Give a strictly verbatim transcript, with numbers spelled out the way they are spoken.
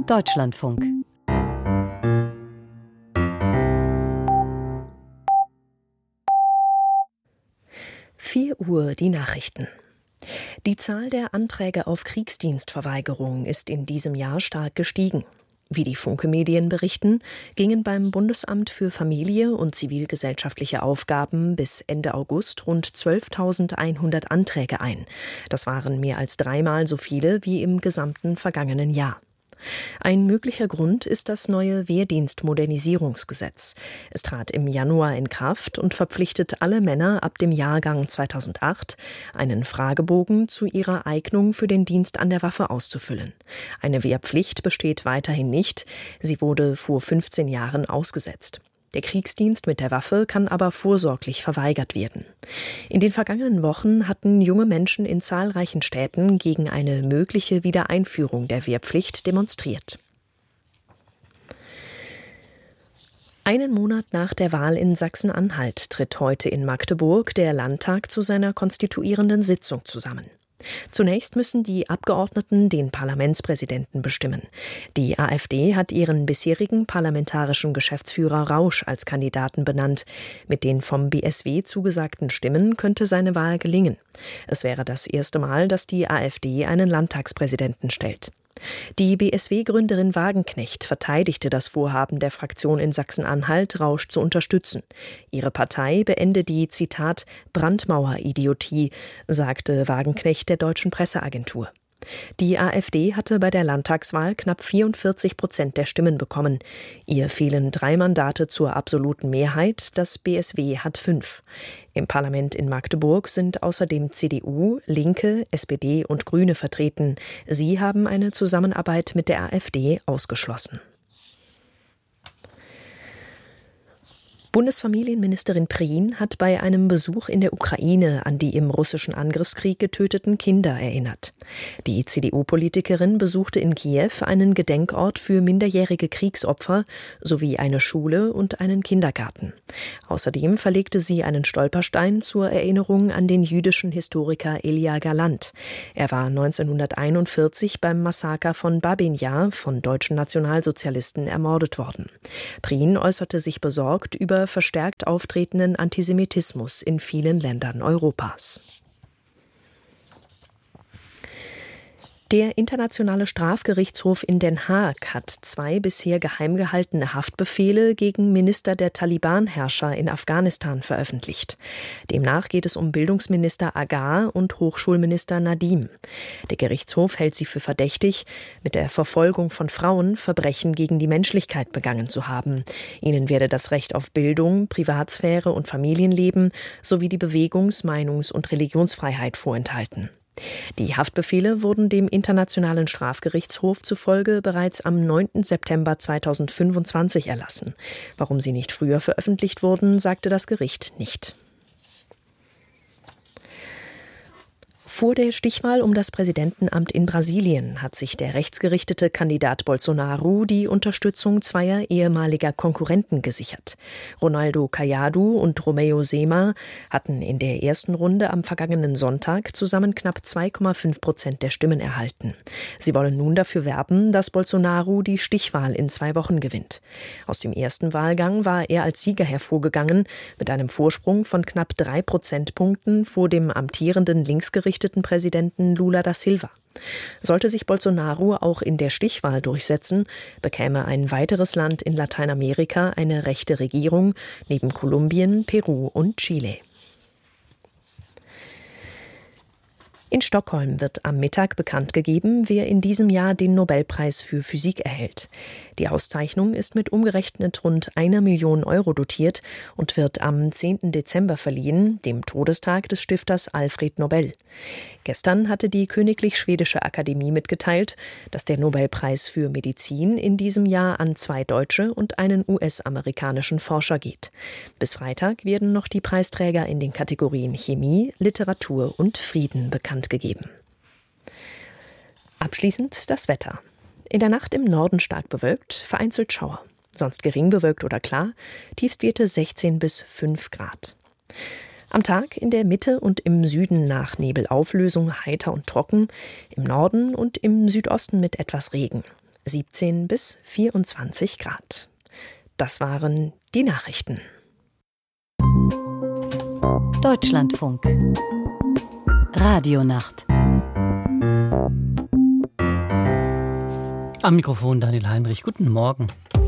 Deutschlandfunk. vier Uhr die Nachrichten. Die Zahl der Anträge auf Kriegsdienstverweigerung ist in diesem Jahr stark gestiegen. Wie die Funke-Medien berichten, gingen beim Bundesamt für Familie und zivilgesellschaftliche Aufgaben bis Ende August rund zwölftausendeinhundert Anträge ein. Das waren mehr als dreimal so viele wie im gesamten vergangenen Jahr. Ein möglicher Grund ist das neue Wehrdienstmodernisierungsgesetz. Es trat im Januar in Kraft und verpflichtet alle Männer ab dem Jahrgang zweitausendacht, einen Fragebogen zu ihrer Eignung für den Dienst an der Waffe auszufüllen. Eine Wehrpflicht besteht weiterhin nicht. Sie wurde vor fünfzehn Jahren ausgesetzt. Der Kriegsdienst mit der Waffe kann aber vorsorglich verweigert werden. In den vergangenen Wochen hatten junge Menschen in zahlreichen Städten gegen eine mögliche Wiedereinführung der Wehrpflicht demonstriert. Einen Monat nach der Wahl in Sachsen-Anhalt tritt heute in Magdeburg der Landtag zu seiner konstituierenden Sitzung zusammen. Zunächst müssen die Abgeordneten den Parlamentspräsidenten bestimmen. Die AfD hat ihren bisherigen parlamentarischen Geschäftsführer Rausch als Kandidaten benannt. Mit den vom B S W zugesagten Stimmen könnte seine Wahl gelingen. Es wäre das erste Mal, dass die AfD einen Landtagspräsidenten stellt. Die B S W-Gründerin Wagenknecht verteidigte das Vorhaben der Fraktion in Sachsen-Anhalt, Rausch zu unterstützen. Ihre Partei beende die, Zitat, Brandmauer-Idiotie, sagte Wagenknecht der Deutschen Presseagentur. Die AfD hatte bei der Landtagswahl knapp vierundvierzig Prozent der Stimmen bekommen. Ihr fehlen drei Mandate zur absoluten Mehrheit, das B S W hat fünf. Im Parlament in Magdeburg sind außerdem C D U, Linke, S P D und Grüne vertreten. Sie haben eine Zusammenarbeit mit der AfD ausgeschlossen. Bundesfamilienministerin Prien hat bei einem Besuch in der Ukraine an die im russischen Angriffskrieg getöteten Kinder erinnert. Die C D U-Politikerin besuchte in Kiew einen Gedenkort für minderjährige Kriegsopfer sowie eine Schule und einen Kindergarten. Außerdem verlegte sie einen Stolperstein zur Erinnerung an den jüdischen Historiker Elia Galant. Er war neunzehnhunderteinundvierzig beim Massaker von Babin Jar von deutschen Nationalsozialisten ermordet worden. Prien äußerte sich besorgt über verstärkt auftretenden Antisemitismus in vielen Ländern Europas. Der Internationale Strafgerichtshof in Den Haag hat zwei bisher geheim gehaltene Haftbefehle gegen Minister der Taliban-Herrscher in Afghanistan veröffentlicht. Demnach geht es um Bildungsminister Agar und Hochschulminister Nadim. Der Gerichtshof hält sie für verdächtig, mit der Verfolgung von Frauen Verbrechen gegen die Menschlichkeit begangen zu haben. Ihnen werde das Recht auf Bildung, Privatsphäre und Familienleben sowie die Bewegungs-, Meinungs- und Religionsfreiheit vorenthalten. Die Haftbefehle wurden dem Internationalen Strafgerichtshof zufolge bereits am neunten September zweitausendfünfundzwanzig erlassen. Warum sie nicht früher veröffentlicht wurden, sagte das Gericht nicht. Vor der Stichwahl um das Präsidentenamt in Brasilien hat sich der rechtsgerichtete Kandidat Bolsonaro die Unterstützung zweier ehemaliger Konkurrenten gesichert. Ronaldo Caiado und Romeu Zema hatten in der ersten Runde am vergangenen Sonntag zusammen knapp zwei Komma fünf Prozent der Stimmen erhalten. Sie wollen nun dafür werben, dass Bolsonaro die Stichwahl in zwei Wochen gewinnt. Aus dem ersten Wahlgang war er als Sieger hervorgegangen, mit einem Vorsprung von knapp drei Prozentpunkten vor dem amtierenden linksgerichteten Präsidenten Lula da Silva. Sollte sich Bolsonaro auch in der Stichwahl durchsetzen, bekäme ein weiteres Land in Lateinamerika eine rechte Regierung, neben Kolumbien, Peru und Chile. In Stockholm wird am Mittag bekannt gegeben, wer in diesem Jahr den Nobelpreis für Physik erhält. Die Auszeichnung ist mit umgerechnet rund einer Million Euro dotiert und wird am zehnten Dezember verliehen, dem Todestag des Stifters Alfred Nobel. Gestern hatte die Königlich Schwedische Akademie mitgeteilt, dass der Nobelpreis für Medizin in diesem Jahr an zwei deutsche und einen U S-amerikanischen Forscher geht. Bis Freitag werden noch die Preisträger in den Kategorien Chemie, Literatur und Frieden bekannt gegeben. Abschließend das Wetter. In der Nacht im Norden stark bewölkt, vereinzelt Schauer. Sonst gering bewölkt oder klar, Tiefstwerte sechzehn bis fünf Grad. Am Tag in der Mitte und im Süden nach Nebelauflösung heiter und trocken, im Norden und im Südosten mit etwas Regen. siebzehn bis vierundzwanzig Grad. Das waren die Nachrichten. Deutschlandfunk Radionacht. Am Mikrofon Daniel Heinrich. Guten Morgen.